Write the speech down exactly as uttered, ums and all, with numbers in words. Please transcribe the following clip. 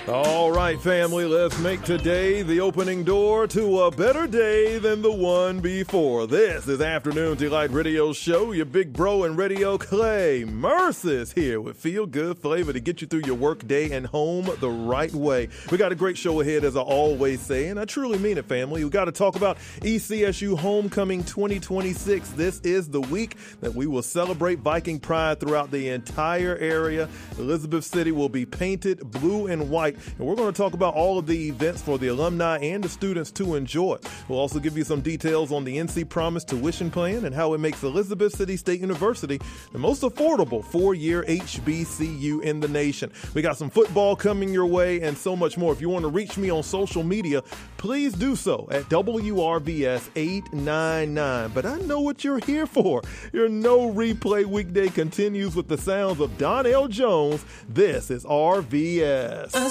All right, family, let's make today the opening door to a better day than the one before. This is Afternoon Delight Radio Show. Your big bro and radio Clay Mercis here with Feel Good Flavor to get you through your work day and home the right way. We got a great show ahead, as I always say, and I truly mean it, family. We got to talk about E C S U Homecoming twenty twenty-six. This is the week that we will celebrate Viking pride throughout the entire area. Elizabeth City will be painted blue and white. And we're going to talk about all of the events for the alumni and the students to enjoy. We'll also give you some details on the N C Promise tuition plan and how it makes Elizabeth City State University the most affordable four-year H B C U in the nation. We got some football coming your way and so much more. If you want to reach me on social media, please do so at W R V S eight nine nine. But I know what you're here for. Your No Replay weekday continues with the sounds of Donnell Jones. This is R V S.